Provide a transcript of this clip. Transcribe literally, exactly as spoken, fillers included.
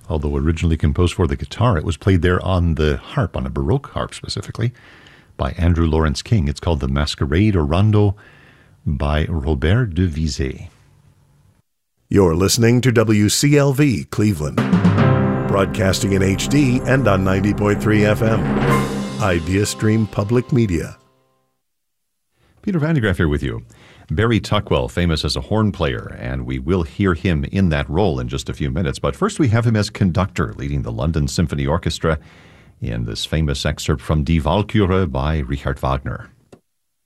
Although originally composed for the guitar, it was played there on the harp, on a Baroque harp specifically, by Andrew Lawrence King. It's called The Masquerade or Rondo by Robert de Vizet. You're listening to W C L V Cleveland, broadcasting in H D and on ninety point three F M. IdeaStream Public Media. Peter Van de Graaff here with you. Barry Tuckwell, famous as a horn player, and we will hear him in that role in just a few minutes. But first we have him as conductor, leading the London Symphony Orchestra in this famous excerpt from Die Walküre by Richard Wagner.